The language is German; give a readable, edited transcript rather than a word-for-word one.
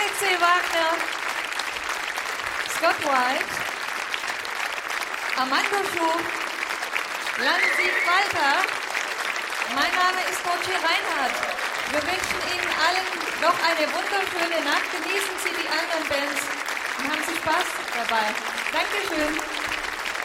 C. Wagner, Scott White, Armando Schuf, Jan-Sieg Walter. Mein Name ist Dorothee Reinhardt. Wir wünschen Ihnen allen noch eine wunderschöne Nacht. Genießen Sie die anderen Bands und haben Sie Spaß dabei. Dankeschön.